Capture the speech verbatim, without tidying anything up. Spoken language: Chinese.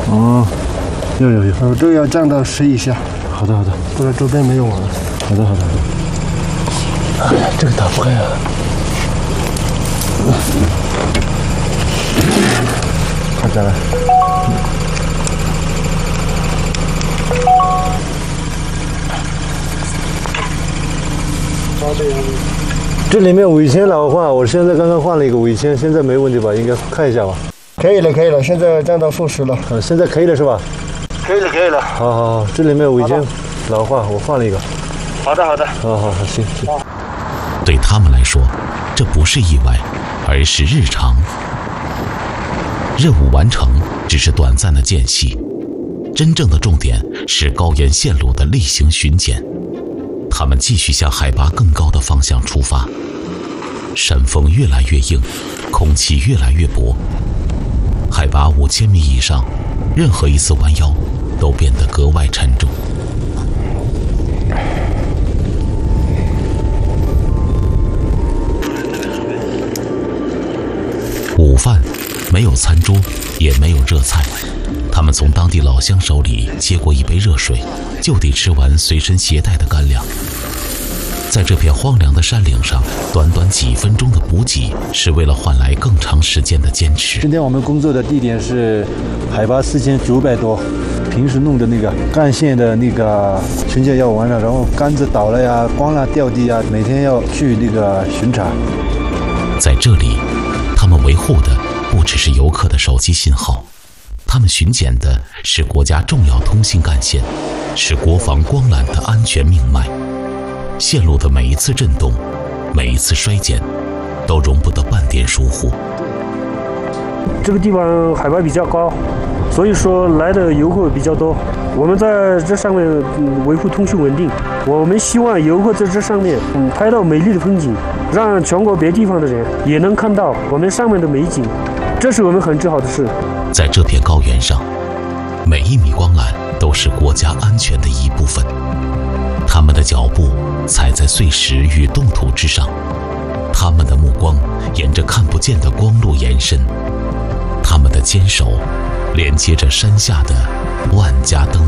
哦，有有有， 呃，这个要降到十以下。 好的好的， 不然周边没有网了。 好的好的。 哎呀，这个打不开啊！快点来。 这里面尾铅老化，我现在刚刚换了一个尾铅，现在没问题吧？应该看一下吧。 可以了，可以了，现在降到负十了。 呃，现在可以了是吧？ 可以了，可以了。 好好好，这里面尾铅老化，我换了一个。 好的，好的。 好好好，行行。 对他们来说，这不是意外，而是日常。任务完成只是短暂的间隙，真正的重点是高原线路的例行巡检。他们继续向海拔更高的方向出发，山峰越来越硬，空气越来越薄。海拔五千米以上，任何一次弯腰都变得格外沉重。午饭没有餐桌，也没有热菜。他们从当地老乡手里接过一杯热水，就地吃完随身携带的干粮。在这片荒凉的山岭上，短短几分钟的补给是为了换来更长时间的坚持。 今天我们工作的地点是海拔四千九百多，平时弄的那个干线的那个巡检要完了，然后杆子倒了呀、光了掉地呀，每天要去那个巡查。 在这里，他们维护的不只是游客的手机信号，他们巡检的是国家重要通信干线，是国防光缆的安全命脉。线路的每一次震动，每一次衰减，都容不得半点疏忽。 这个地方海拔比较高，所以说来的游客比较多。我们在这上面、嗯、维护通讯稳定。我们希望游客在这上面、嗯、拍到美丽的风景，让全国别地方的人也能看到我们上面的美景，这是我们很自豪的事。 在这片高原上，每一米光缆都是国家安全的一部分。他们的脚步踩在碎石与冻土之上，他们的目光沿着看不见的光路延伸，他们的坚守连接着山下的万家灯